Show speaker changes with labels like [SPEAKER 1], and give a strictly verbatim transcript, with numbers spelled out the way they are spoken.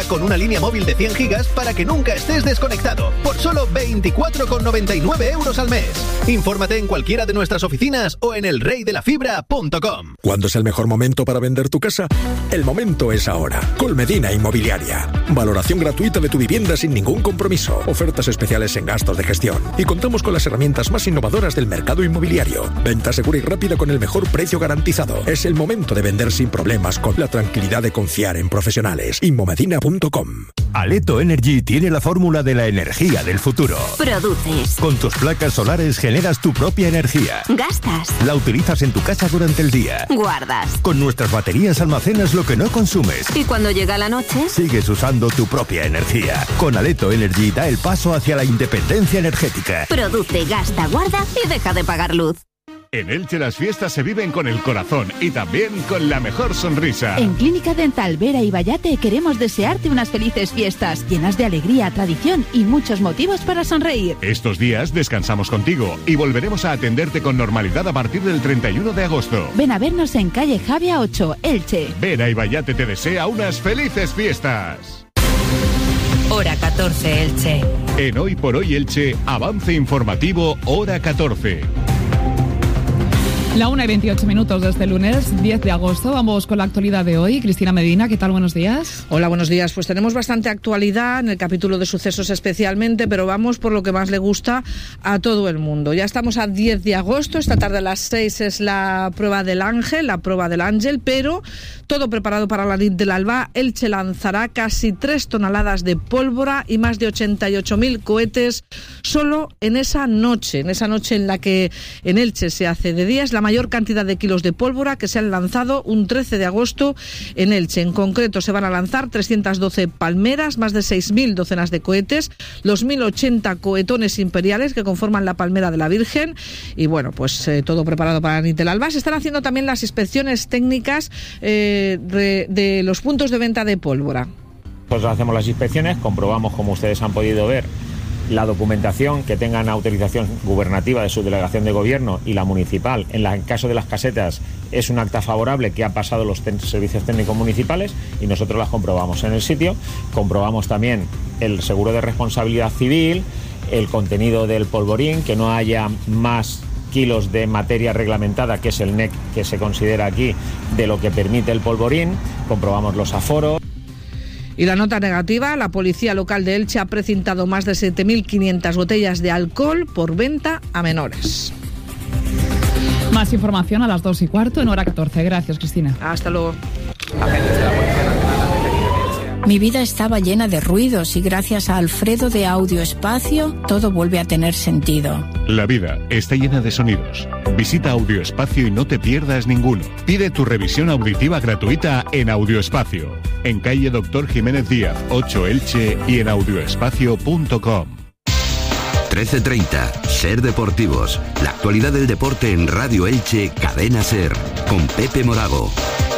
[SPEAKER 1] con una línea móvil de cien gigas para que nunca estés desconectado, por solo veinticuatro con noventa y nueve euros al mes. Infórmate en cualquiera de nuestras oficinas o en el rey de la fibra punto com.
[SPEAKER 2] ¿Cuándo es el mejor momento para vender tu casa? El momento es ahora. Colmedina Inmobiliaria. Valoración gratuita de tu vivienda sin ningún compromiso. Ofertas especiales en gastos de gestión. Y contamos con las herramientas más innovadoras del mercado inmobiliario. Venta segura y rápida con el mejor precio garantizado. Es el momento de vender sin problemas con la tranquilidad de confiar en profesionales. Inmomedina punto com.
[SPEAKER 3] Aleto Energy tiene la fórmula de la energía del futuro.
[SPEAKER 4] Produces.
[SPEAKER 3] Con tus placas solares generas tu propia energía.
[SPEAKER 4] Gastas.
[SPEAKER 3] La utilizas en tu casa durante el día.
[SPEAKER 4] Guardas.
[SPEAKER 3] Con nuestras baterías almacenas lo que no consumes.
[SPEAKER 4] Y cuando llega la noche,
[SPEAKER 3] sigues usando tu propia energía. Con Aleto Energy da el paso hacia la independencia energética.
[SPEAKER 4] Produce, gasta, guarda y deja de pagar luz.
[SPEAKER 5] En Elche las fiestas se viven con el corazón y también con la mejor sonrisa.
[SPEAKER 6] En Clínica Dental Vera y Vallate queremos desearte unas felices fiestas, llenas de alegría, tradición y muchos motivos para sonreír.
[SPEAKER 5] Estos días descansamos contigo y volveremos a atenderte con normalidad a partir del treinta y uno de agosto.
[SPEAKER 6] Ven a vernos en calle Javia ocho, Elche.
[SPEAKER 5] Vera y Vallate te desea unas felices fiestas.
[SPEAKER 7] Hora catorce, Elche.
[SPEAKER 5] En Hoy por Hoy Elche, avance informativo Hora catorce.
[SPEAKER 8] La una y veintiocho minutos de este lunes diez de agosto. Vamos con la actualidad de hoy. Cristina Medina, ¿qué tal? Buenos días.
[SPEAKER 9] Hola, buenos días. Pues tenemos bastante actualidad en el capítulo de sucesos especialmente, pero vamos por lo que más le gusta a todo el mundo. Ya estamos a diez de agosto. Esta tarde a las seis es la prueba del ángel, la prueba del ángel, pero todo preparado para la nit del alba. Elche lanzará casi tres toneladas de pólvora y más de ochenta y ocho mil cohetes solo en esa noche, en esa noche en la que en Elche se hace de día. Es la mayor cantidad de kilos de pólvora que se han lanzado un trece de agosto en Elche. En concreto se van a lanzar trescientas doce palmeras, más de seis mil docenas de cohetes, los mil ochenta cohetones imperiales que conforman la palmera de la Virgen y bueno, pues eh, todo preparado para la nit del alba. Se están haciendo también las inspecciones técnicas eh, de, de los puntos de venta de pólvora.
[SPEAKER 10] Pues hacemos las inspecciones, comprobamos, como ustedes han podido ver, la documentación, que tengan autorización gubernativa de su delegación de gobierno y la municipal. En el caso de las casetas es un acta favorable que ha pasado los ten- servicios técnicos municipales y nosotros las comprobamos en el sitio. Comprobamos también el seguro de responsabilidad civil, el contenido del polvorín, que no haya más kilos de materia reglamentada, que es el N E C que se considera aquí, de lo que permite el polvorín. Comprobamos los aforos.
[SPEAKER 9] Y la nota negativa, la policía local de Elche ha precintado más de siete mil quinientas botellas de alcohol por venta a menores.
[SPEAKER 8] Más información a las dos y cuarto en Hora catorce. Gracias, Cristina.
[SPEAKER 9] Hasta luego.
[SPEAKER 11] Mi vida estaba llena de ruidos y gracias a Alfredo de Audio Espacio todo vuelve a tener sentido.
[SPEAKER 5] La vida está llena de sonidos. Visita Audio Espacio y no te pierdas ninguno. Pide tu revisión auditiva gratuita en Audio Espacio, en calle Doctor Jiménez Díaz, ocho Elche y en audioespacio punto com.
[SPEAKER 12] trece treinta, Ser Deportivos. La actualidad del deporte en Radio Elche, Cadena Ser, con Pepe Morago.